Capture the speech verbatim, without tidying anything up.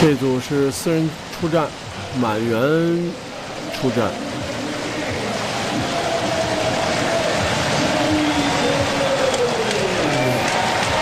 这组是四人出战，满员出战。